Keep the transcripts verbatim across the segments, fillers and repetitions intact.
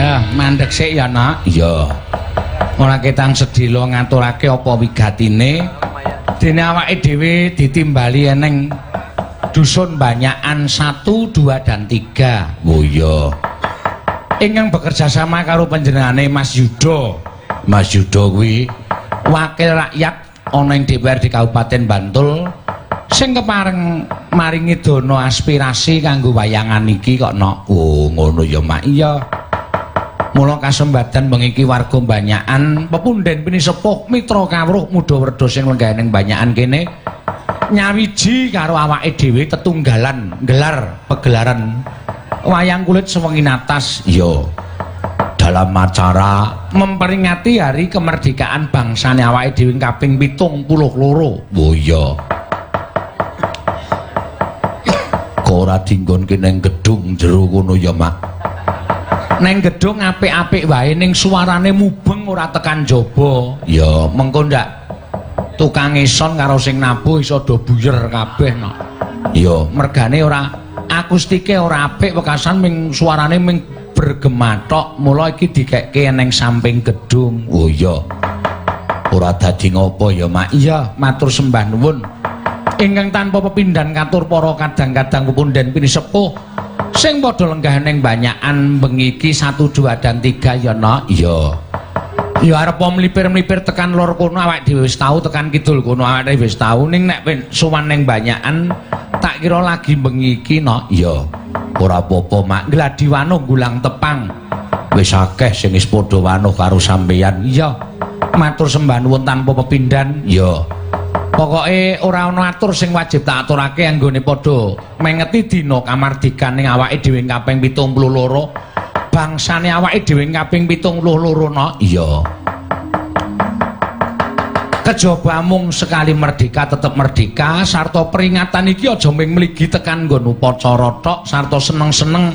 Ya, mandek sik ya, Nak. Iya. Ora ketang sedhela ngaturake apa wigatine. Dene awake dhewe ditimbali eneng dusun Banyakan satu, dua dan tiga. Oh iya. Ingkang bekerja sama karo panjenengane Mas Yudo. Mas Yudo kuwi wakil rakyat ana ing D P R di Kabupaten Bantul sing kepareng maringi dana aspirasi kanggo wayangan iki kok, Nok. Oh, ngono ya, Mak. Iya. Mula kasembadan mengiki warga Banyakan pepunden pini sepuh mitra kawruh muda werda sing lenggah ning Banyakan kene nyawiji karo awake dhewe tetunggalan gelar pegelaran wayang kulit sewengi atas. Iya. Dalam acara memperingati hari kemerdekaan bangsane awake dhewe kaping pitung puluh loro. Oh iya. Kok ora dinggonke ning gedung jero kono ya, Mak? Neng gedung apik-apik wae ning suarane mubeng ora tekan jaba. Ya, mengko ndak tukang ison karo sing nabuh iso do buyer kabeh, Nok. Ya, mergane ora akustike ora apik wekasan ming suarane ming bergemathok. Mula iki dikekke ning samping gedung. Oh iya. Ora dadi ngopo ya, Mak? Iya, matur sembah nuwun. Ingkang tanpa pepindhan katur para kadang-kadang pepunden pini sepuh sing padha lenggah ning Banyakan bengi iki satu, dua dan tiga ya, Nok. Iya. Ya arep mlipir-mlipir tekan lor kono awake dhewe wis tau tekan kidul kono awake dhewe wis tau ning nek sowan ning Banyakan tak kira lagi bengi iki, Nok. Iya. Ora apa-apa, Mak. Gladi wanuh gulang tepang. Wis akeh sing wis padha wanuh karo sampeyan. Iya. Matur sembah nuwun tanpa pepindhan. Iya. Pokoke ora ana atur sing wajib tak aturake anggone padha mengeti dina kamardikaning awake dhewe kaping pitung puluh loro. Bangsane awake dhewe kaping pitung puluh loro, Nok. Iya. Kejaba mung sekali merdeka tetep merdeka sarta peringatan iki aja mung mligi tekan nggon upacara tok sarta seneng-seneng.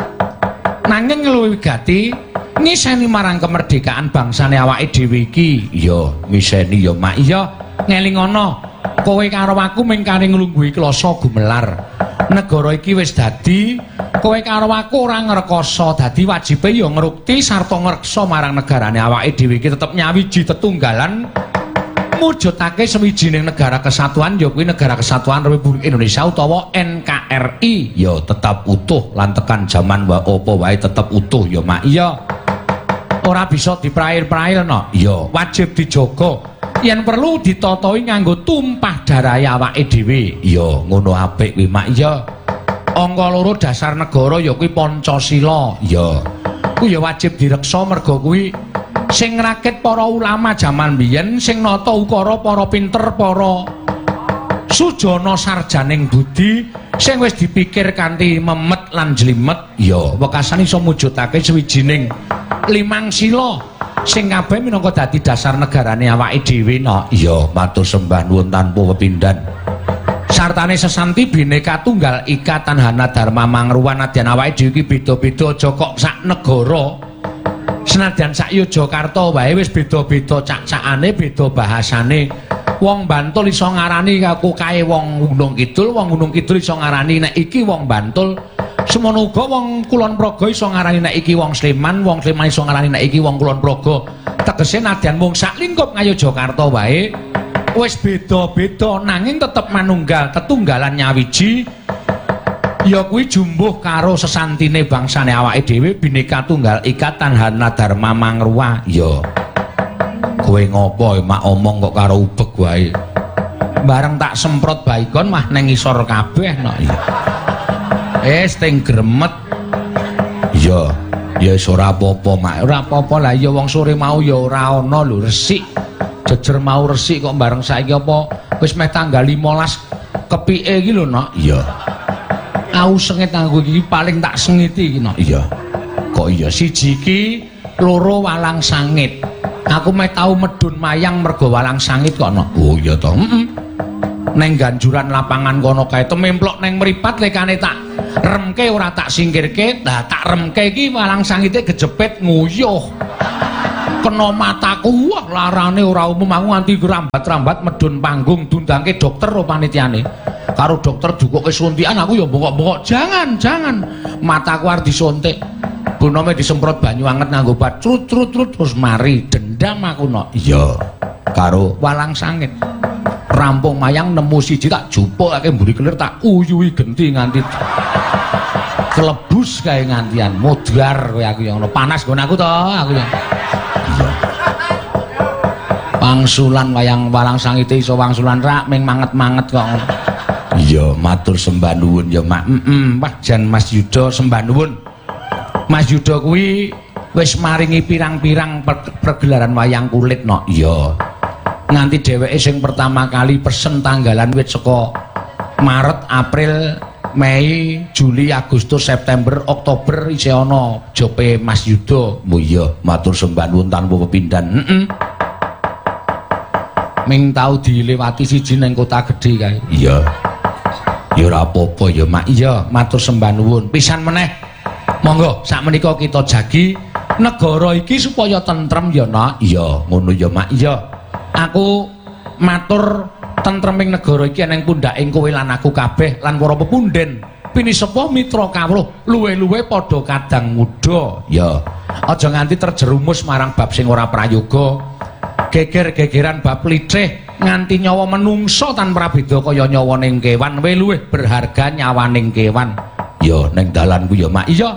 Nanging luwih wigati ngiseni marang kemerdekaan bangsane awake dhewe iki. Iya, ngiseni ya, Mak. Iya. Ngelingono kowe karo aku ming kari nglungguhi klasa gumelar. Negara iki wis dadi kowe karo aku ora ngrekoso dadi wajibe ya ngrukti sarta ngreksa marang negarane awake dhewe iki tetep nyawiji tetunggalan mujudake sawijining negara kesatuan ya kuwi negara kesatuan Republik Indonesia utawa N K R I. Ya tetap utuh lan tekan jaman wa apa wae tetep utuh ya, Mak. Iya. Ora bisa diprair-prair, no. Iya, wajib dijaga. Yen perlu ditotoi nganggo tumpah darah awake dhewe. Iya, ngono apik kuwi, Mak. Iya. Angka loro dasar negara ya kuwi Pancasila. Iya. Kuwi ya wajib direksa merga kuwi sing ngrakit para ulama jaman biyen, sing nata ukara para pinter, para sujana sarjaning budi, sing wis dipikir kanthi memet lan jlimet. Iya, wekasan iso mujudake sawijining limang sila sing kabeh minangka dadi dasar negarane awake dhewe, no. Iya, matur sembah nuwun tanpa pepindhan. Sartane sesanti Bhinneka Tunggal Ika Tanhana Dharma Mangruwan nadyan awake dhewe iki beda-beda aja kok sak negara. Senadyan sak Yogyakarta wae wis beda-beda cak-cakane, beda bahasane. Wong Bantul iso ngarani aku kae wong Gunung Kidul, wong Gunung Kidul iso ngarani nek iki wong Bantul. Semono uga wong Kulon Progo iso ngarani nek iki wong Sleman, wong Sleman iso ngarani nek iki wong Kulon Progo. Tegese nadyan mung sak lingkup Ngayogyakarta wae wis beda-beda nanging tetep manunggal tetunggalan nyawiji. Ya kuwi jumbuh karo sesantine bangsane awake dhewe Bhinneka Tunggal Ika Tanhana Dharma Mangruwa. Ya. Kowe ngopo mak omong kok karo ubek wae. Bareng tak semprot baikon mah neng isor kabeh no. Eh teng gremet. Ya, ya wis ora apa-apa mak. Ora apa-apa lah ya wong sore mau ya ora ana lho resik. Jejer mau resik kok bareng saiki apa wis meh tanggal limolas kepike iki lho no. Iya. Aku sengit aku iki paling tak sengiti iki no. Iya. Kok iya siji iki loro walang sangit. Aku meh tau medun mayang mergo walang sangit kok no. Oh iya toh. Heeh. Neng ganjuran lapangan kono kae tememplok neng mripat lekane tak remke ora tak singkirke. Lah tak remke iki walang sangite gejepit nguyuh. Kena mataku wah larane ora umum aku nganti rambat-rambat medun panggung dundangke dokter ro panitiane. Karo dokter juga kesuntikan aku ya bongkok-bongkok jangan jangan mataku arep disuntik. Gunome disemprot banyu anget nganggo bat trut-trut-trut terus mari dendam aku no. Iya. Karo walang sangit. Rampung mayang nemu siji tak jupukake mburi kelir tak uyuhi genti nganti kelebus kae ngantian modar kowe aku ya ngono. Panas nggon aku to, aku ya. Iya. Wangsulan wayang walang sangite iso wangsulan rak ming manget-manget kok. Iya, matur sembah nuwun ya, Mak. Heeh, wah jan Mas Yuda sembah nuwun. Mas Yuda kuwi wis maringi pirang-pirang pergelaran wayang kulit no. Iya. Nganti dheweke sing pertama kali pesen tanggalan wit saka Maret, April, Mei, Juli, Agustus, September, Oktober isih ana jope Mas Yuda. Oh iya, matur sembah nuwun tanpa pepindhan. Heeh. Ming tau dilewati siji ning kota gedhe kae. Iya. Ya ora apa-apa ya, Mak. Iya, matur sembah nuwun. Pisan meneh monggo sakmenika kita jagi negara iki supaya tentrem ya, Nak. Iya, ngono ya, Mak. Iya. Aku matur tentreming negara iki ning pundhaking kowe lan aku kabeh lan para pepunden. Pinisepa mitra kawruh luwe-luwe padha kadang muda. Ya. Aja nganti terjerumus marang bab sing ora prayoga. Geger-gegeran bab licih nganti nyawa menungso tanpa beda kaya nyawaning kewan. Kowe luwih berharga nyawaning kewan. Ya, ning dalanku ya, Mak. Iya.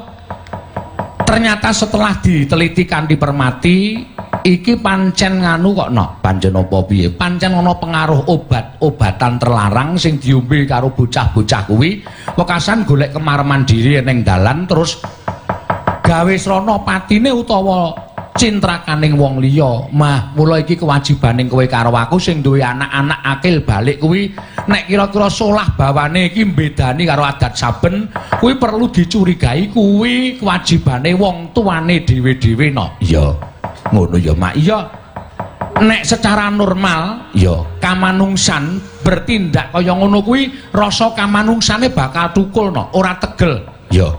Ternyata setelah diteliti kanthi permati iki pancen nganu kok no. Pancen apa piye? Pancen ana pengaruh obat-obatan terlarang sing diombe karo bocah-bocah kuwi wekasan golek kemareman diri ning dalan terus gawe srana patine utawa cintrakaning wong liya. Mah mula iki kewajibaning kowe karo aku sing duwe anak-anak akil balik kuwi nek kira-kira solah bawane iki mbedani karo adat saben kuwi perlu dicurigai kuwi kewajibane wong tuane dhewe-dhewe no. Iya. Ngono ya, Mak. Iya. Nek secara normal ya kamanungsan bertindak kaya ngono kuwi rasa kamanungsane bakal tukul no, ora tegel. Ya.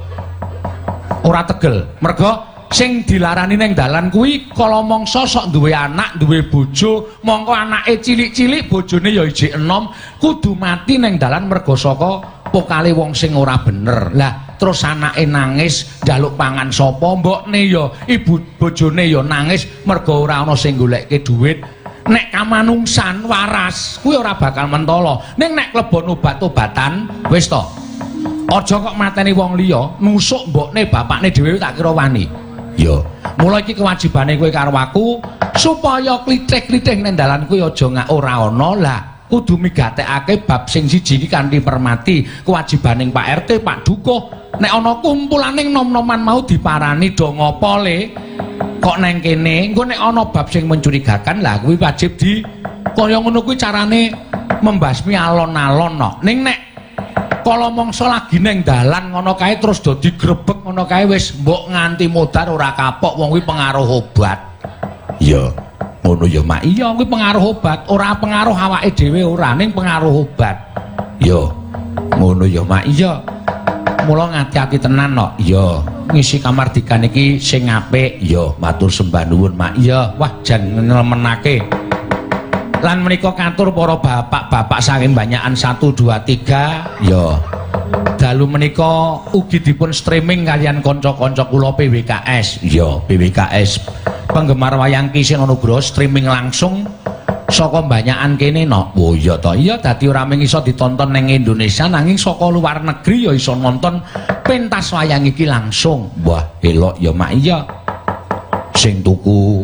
Ora tegel. Merga sing dilarani ning dalan kuwi kala mangsa sok duwe anak, duwe bojo, mongko anake cilik-cilik, bojone ya ijik enom, kudu mati ning dalan merga saka pokale wong sing ora bener. Lah terus anake nangis njaluk pangan sapa, mbokne ya ibu bojone ya nangis merga ora ana sing goleke dhuwit. Nek kamanungsan waras kuwi ora bakal mentolo. Ning nek klebon obat-obatan wis to. Aja kok mateni wong liya, nusuk mbokne bapakne dhewe tak kira wani. Ya, mula iki kewajibane kowe karo aku supaya klithik-klithik ning dalan kuwi aja ngak ora ana. Lah kudu migatekake bab sing siji iki kanthi permati. Kewajibaning Pak R T, Pak Dukuh, nek ana kumpulaning nom-noman mau diparani do ngopo le kok neng kene. Engko nek ana bab sing mencurigakan lah kuwi wajib di kaya ngono kuwi carane membasmi alon-alon no. Ning nek kala mangsa lagi neng dalan ngono kae terus do digrebek ngono kae wis mbok nganti modar ora kapok wong kuwi pengaruh obat. Ya, ngono ya, Mak. Iya, kuwi pengaruh obat, ora pengaruh awake dhewe ora, ning pengaruh obat. Ya, ngono ya, Mak. Iya. Mula ngati-ati tenan no. Ya, ngisi kamardikan iki sing apik. Ya, matur sembah nuwun, Mak. Iya, wah jan nelemenake. Lan menika katur para bapak-bapak saking banyakan satu dua tiga. Ya. Dalu menika ugi dipun streaming kalian kanca-kanca kula P W K S. Ya, P W K S. Penggemar wayang Kisin Anugrah streaming langsung saka banyakan kene no. Oh iya to. Iya dadi ora mung iso ditonton ning Indonesia nanging saka luar negeri ya iso nonton pentas wayang iki langsung. Wah, elok ya, Mak. Iya. Sing tuku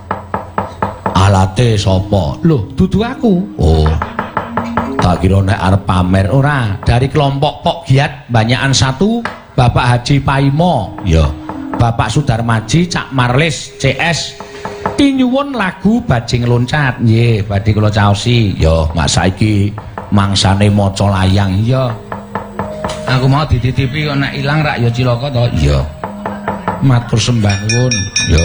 alate sapa? Loh, dudu aku. Oh. Tak kira nek arep pamer ora, dari kelompok Pok Giat banyakan satu, Bapak Haji Paimo. Ya. Bapak Sudarmaji, Cak Marlis, C S. Pinyuwun lagu Bajing Loncat. Nggih, badhe kula caosi. Ya, mak saiki mangsane maca layang. Iya. Aku mau dititipi kok nek ilang rak ya cilaka to. Iya. Matur sembah nuwun. Ya.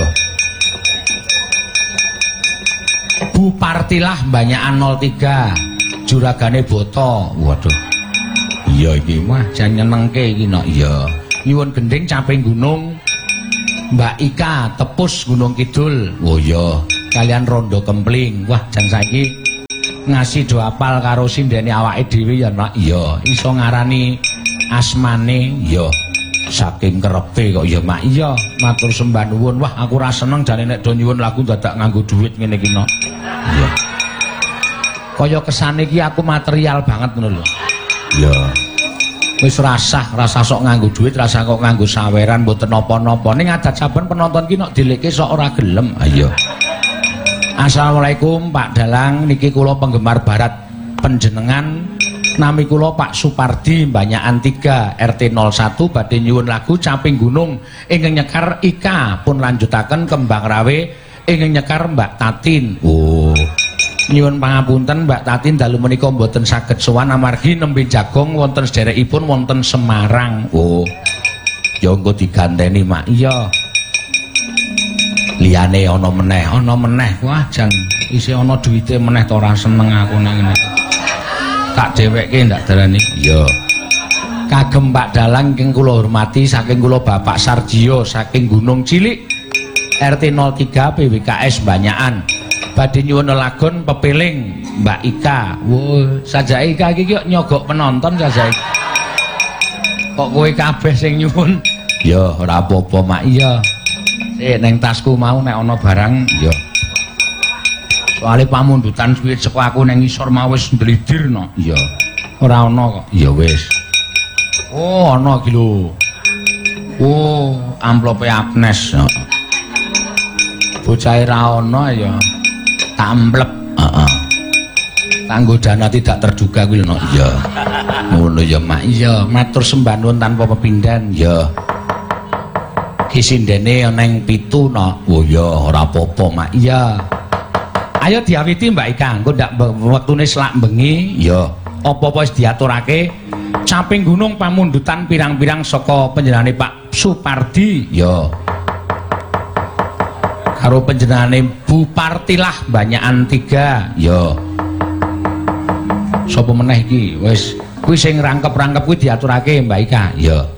Bupartilah banyakan nol tiga. Juragane Boto. Waduh. Iya iki mah jan nyenengke iki no. Iya. Nyuwun gending caping gunung. Mbak Ika Tepus Gunung Kidul. Oh iya. Kalian Rondo Kempling. Wah, jan saiki ngasih do apal karo sindene awake dhewe ya, Nak. Iya, iso ngarani asmane. Iya. saking kerepe kok ya mak. Iya, matur sembah nuwun. Wah, aku ra seneng jane nek do nyuwun lagu dadak nganggo dhuwit ngene iki no. Iya. Kaya kesane iki aku material banget ngono lho. Iya. Wis rasah, rasa sok nganggo dhuwit, rasa kok nganggo saweran mboten napa-napa. Ning adat saben penonton ki nek dileke sok ora gelem. Ayo. Assalamualaikum Pak Dalang, niki kula penggemar barat panjenengan. Nami kula Pak Supardi, Banyakan tiga R T nol satu badhe nyuwun lagu Caping Gunung ingkang nyekar Ika pun lanjutaken Kembang Rawe ingkang nyekar Mbak Tatin. Oh. Nyuwun pangapunten Mbak Tatin dalu menika mboten saged sowan amargi nembe jagong wonten sederekipun wonten Semarang. Oh. Ya engko diganteni mak. Iya. Liyane ana meneh. Ana meneh. Wah, jan isih ana duwite meneh to ora seneng aku nek ngene. Tak dhewekke ndak darani. Iya. Kagem Pak Dalang ingkang kula hormati saking kula Bapak Sarjio saking Gunung Cilik R T nol tiga P W K S Banyakan. Badhe nyuwun lagon pepiling Mbak Ika. Wo, sajake Ika iki kok nyogok penonton sajake. Kok kowe kabeh sing nyuwun? Ya ora apa-apa mak. Iya. Sik ning tasku mau nek ana barang ya. Soale pamundutan suwit saka aku ning ngisor mau wis ndlidir no. Iya. Ora ana kok. Ya wis. Oh, ana iki lho. Oh, amplope Agnes. Bocah ra ana ya. Tak amplep. Heeh. Kanggo dana tidak terduga kuwi lho. Iya. Ngono ya mak. Iya, matur sembah nuwun tanpa pepindhan. Ya. Ki sindene ana ing pitu no. Oh ya ora apa-apa mak. Iya. Ayo diawiti Mbak Ika, engko ndak wektune selak bengi. Ya. Apa-apa wis diaturake. Caping Gunung pamundutan pirang-pirang saka panjenengane Pak Supardi. Ya. Karo panjenengane Bu Partilah Banyakan tiga. Ya. Sapa meneh iki? Wis kuwi sing rangkep-rangkep kuwi diaturake Mbak Ika. Ya.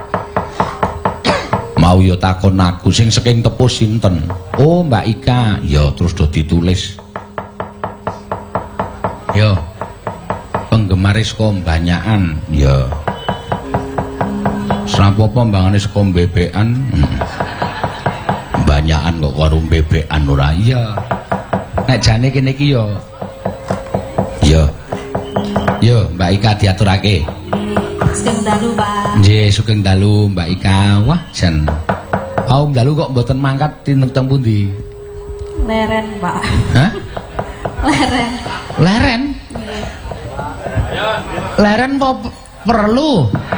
Mau yo takon aku sing saking tepus sinten? Oh, Mbak Ika. Ya terus do ditulis. Yo. Penggemar saka Banyakan. Ya. Srapopo mbangane saka bebekan. Hmm. Banyakan kok karo bebekan ora. Iya. Nek jane kene iki yo. Ya. Yo, Mbak Ika diaturake. Sugeng dalu, Pak. Nggih, sugeng dalu Mbak Ika. Wah, jan. Au dalu kok mboten mangkat tineng teng pundi? Leren, Pak. Hah? Leren. Leren? Leren apa perlu?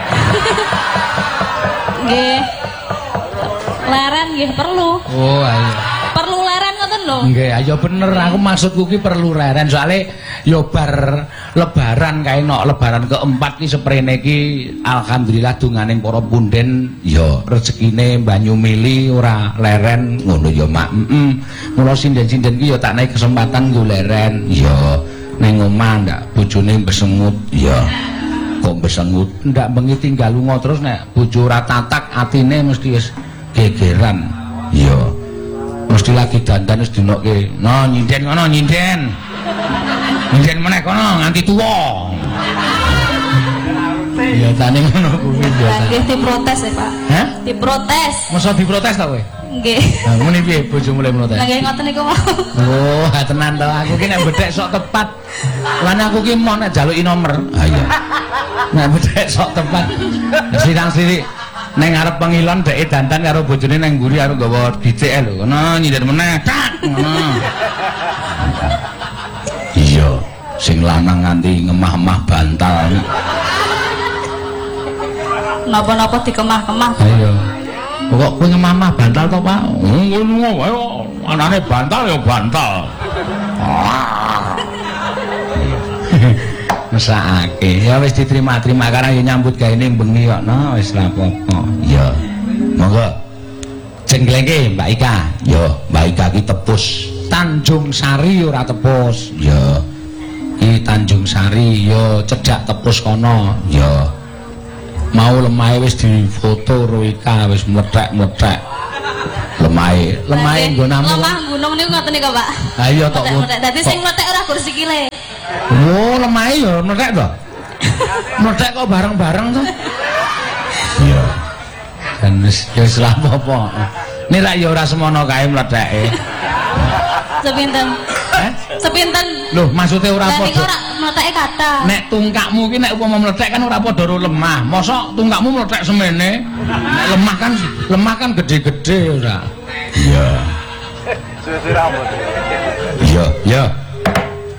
Nggih. Leren nggih perlu. Oh, ayo. Perlu leren ngoten lho. Nggih, ayo bener aku maksudku ki perlu leren soalnya yo bar lebaran kae nok lebaran keempat ki seprene ki alhamdulillah donganing para punden Ya. rezekine banyu mili ora leren Ngono ya mak. heeh. Mula sinden-sinden ki yo tak naik kesempatan nggo leren. Ya. Neng omah ndak bojone besengut. Ya. Kok besengut? Ndak bengi tinggal lunga terus nek bojo ora tatak atine mesti wis gegeran. Ya. Mesti lagi dandan wis dinokke. No nyinden kono nyinden. Nyinden meneh kono nganti tuwa. Ya tane ngono kuwi biasa. Nggih diprotes ya, Pak. Hah? Diprotes. Masa diprotes ta kowe? Nggih. Nah, ngene piye bojo mulai protes? Lah nggih ngoten niku mau. Oh, tenan to. Aku ki nek bedhek sok tepat. Lan aku ki mau nek jaluki nomor. Ah iya. Nek bedhek sok tepat. Sirang-sirik neng ngarep pengilon dheke dandan karo bojone neng mburi karo gawa dicek lho. Ngono nyindir meneh. Tak. Ngono. Iya. Sing lanang nganti ngemah-emah bantal. Napa-napa dikemah-kemah. Ayo. Kok kowe ngemah bantal to, Pak? Ngono wae. Anane bantal ya bantal. Mesake. Ya wis diterima-terima karena ya nyambut gawe ning bengi kok. No, wis ra apa-apa. Ya. Monggo. Jenglengke Mbak Ika. Ya, Mbak Ika ki tepus. Tanjung Sari ora tepus. Ya. Ki Tanjung Sari ya cedhak tepus kono. Ya. Mau lemahe wis difoto karo Ika wis mlethek-mlethek. Lemahe. Lemahe nggo namu. Lemah gunung niku ngoten niku, Pak. Ha iya tok. Mlethek-mlethek. Dadi sing mlethek ora gur sikile. Oh, lemahe ya mlethek to. Mlethek kok bareng-bareng to. Iya. Dan wis wis lah apa. Ini rak ya ora semono kae mledheke. Sepinten? Eh? Sepinten? Lho, maksudnya ora Lah niku padha. ora mleteke kathah. Nek tungkakmu ki nek upama mlethek kan ora padha karo lemah. Mosok tungkakmu mlethek semene. Nek lemah kan lemah kan gede-gede ora. Iya. Iya, iya.